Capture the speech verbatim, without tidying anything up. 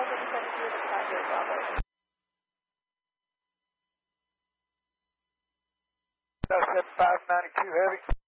thousand seventy-two to five zero Bravo. seven five ninety-two Heavy.